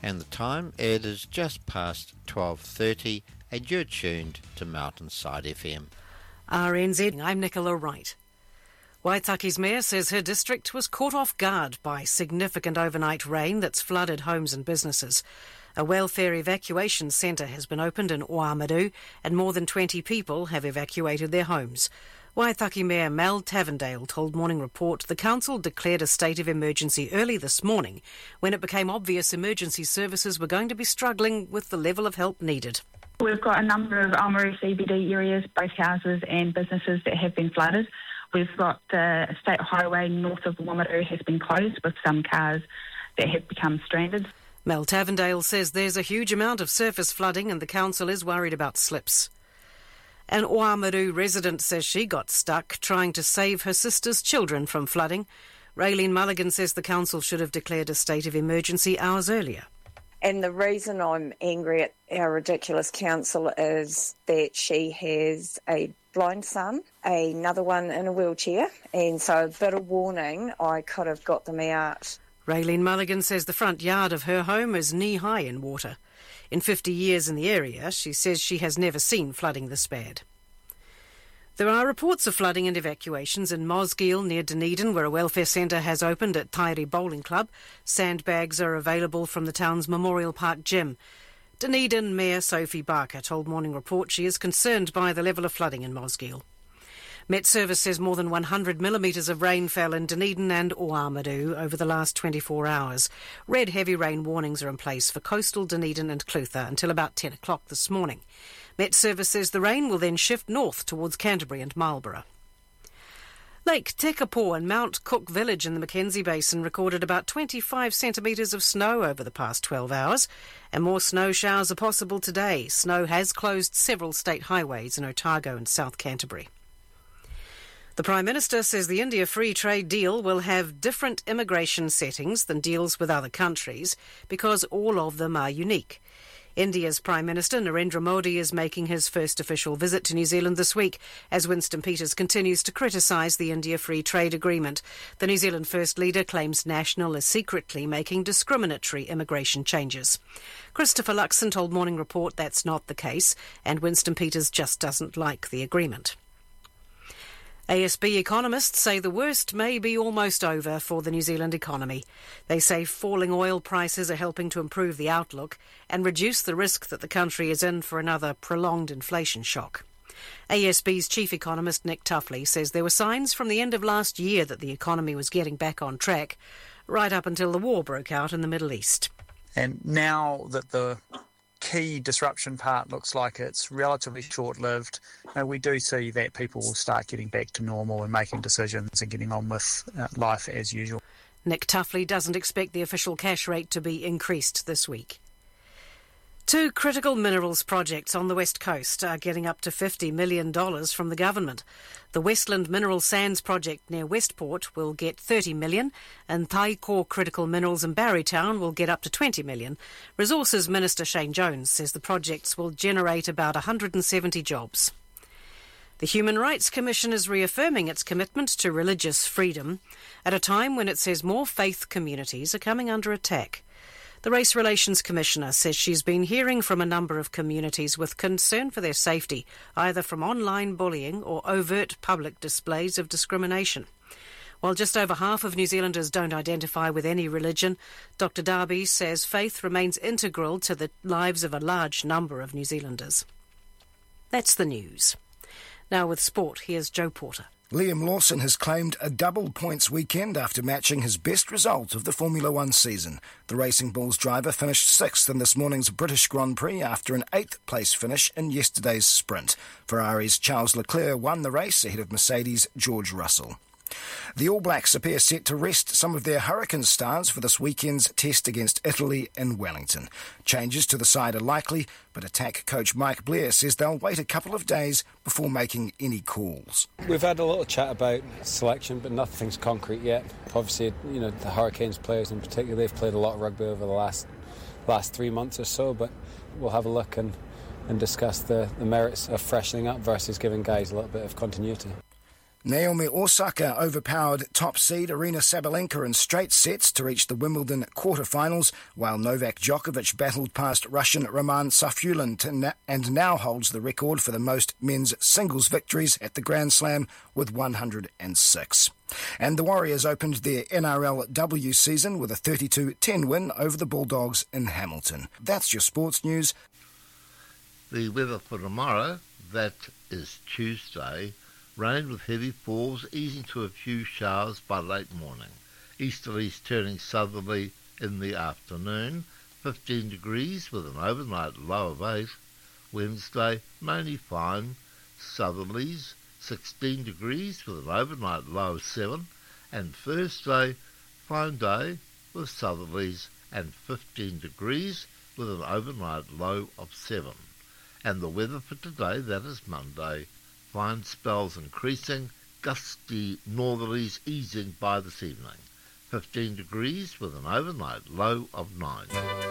And the time, it is just past 12:30 and you're tuned to Mountainside FM. RNZ, I'm Nicola Wright. Waitaki's mayor says her district was caught off guard by significant overnight rain that's flooded homes and businesses. A welfare evacuation centre has been opened in Oamaru and more than 20 people have evacuated their homes. Waitaki Mayor Mel Tavendale told Morning Report the council declared a state of emergency early this morning when it became obvious emergency services were going to be struggling with the level of help needed. We've got a number of Oamaru CBD areas, both houses and businesses, that have been flooded. We've got the state highway north of Oamaru has been closed with some cars that have become stranded. Mel Tavendale says there's a huge amount of surface flooding and the council is worried about slips. An Oamaru resident says she got stuck trying to save her sister's children from flooding. Raylene Mulligan says the council should have declared a state of emergency hours earlier. And the reason I'm angry at our ridiculous council is that she has a blind son, another one in a wheelchair, and so a bit of warning, I could have got them out. Raylene Mulligan says the front yard of her home is knee-high in water. In 50 years in the area, she says she has never seen flooding this bad. There are reports of flooding and evacuations in Mosgiel near Dunedin, where a welfare centre has opened at Tairi Bowling Club. Sandbags are available from the town's Memorial Park gym. Dunedin Mayor Sophie Barker told Morning Report she is concerned by the level of flooding in Mosgiel. Met Service says more than 100 millimetres of rain fell in Dunedin and Oamaru over the last 24 hours. Red heavy rain warnings are in place for coastal Dunedin and Clutha until about 10 o'clock this morning. Met Service says the rain will then shift north towards Canterbury and Marlborough. Lake Tekapo and Mount Cook Village in the Mackenzie Basin recorded about 25 centimetres of snow over the past 12 hours, and more snow showers are possible today. Snow has closed several state highways in Otago and South Canterbury. The Prime Minister says the India Free Trade Deal will have different immigration settings than deals with other countries because all of them are unique. India's Prime Minister Narendra Modi is making his first official visit to New Zealand this week as Winston Peters continues to criticise the India Free Trade Agreement. The New Zealand First Leader claims National is secretly making discriminatory immigration changes. Christopher Luxon told Morning Report that's not the case and Winston Peters just doesn't like the agreement. ASB economists say the worst may be almost over for the New Zealand economy. They say falling oil prices are helping to improve the outlook and reduce the risk that the country is in for another prolonged inflation shock. ASB's chief economist Nick Tuffley says there were signs from the end of last year that the economy was getting back on track, right up until the war broke out in the Middle East. And now that the key disruption part looks like it's relatively short-lived, we do see that people will start getting back to normal and making decisions and getting on with life as usual. Nick Tuffley doesn't expect the official cash rate to be increased this week. 2 critical minerals projects on the West Coast are getting up to $50 million from the government. The Westland Mineral Sands project near Westport will get $30 million and Taikor Critical Minerals in Barrytown will get up to $20 million. Resources Minister Shane Jones says the projects will generate about 170 jobs. The Human Rights Commission is reaffirming its commitment to religious freedom at a time when it says more faith communities are coming under attack. The Race Relations Commissioner says she's been hearing from a number of communities with concern for their safety, either from online bullying or overt public displays of discrimination. While just over half of New Zealanders don't identify with any religion, Dr Darby says faith remains integral to the lives of a large number of New Zealanders. That's the news. Now with sport, here's Joe Porter. Liam Lawson has claimed a double points weekend after matching his best result of the Formula One season. The Racing Bulls driver finished 6th in this morning's British Grand Prix after an 8th place finish in yesterday's sprint. Ferrari's Charles Leclerc won the race ahead of Mercedes' George Russell. The All Blacks appear set to rest some of their Hurricane stars for this weekend's test against Italy in Wellington. Changes to the side are likely, but attack coach Mike Blair says they'll wait a couple of days before making any calls. We've had a little chat about selection, but nothing's concrete yet. Obviously, the Hurricanes players in particular, they've played a lot of rugby over the last 3 months or so, but we'll have a look and discuss the merits of freshening up versus giving guys a little bit of continuity. Naomi Osaka overpowered top seed Aryna Sabalenka in straight sets to reach the Wimbledon quarterfinals, while Novak Djokovic battled past Russian Roman Safiullin and now holds the record for the most men's singles victories at the Grand Slam with 106. And the Warriors opened their NRLW season with a 32-10 win over the Bulldogs in Hamilton. That's your sports news. The weather for tomorrow, that is Tuesday. Rain with heavy falls, easing to a few showers by late morning. Easterlies turning southerly in the afternoon. 15 degrees with an overnight low of 8. Wednesday, mainly fine. Southerlies, 16 degrees with an overnight low of 7. And Thursday, fine day with southerlies and 15 degrees with an overnight low of 7. And the weather for today, that is Monday. Fine spells increasing, gusty northerlies easing by this evening. 15 degrees with an overnight low of 9.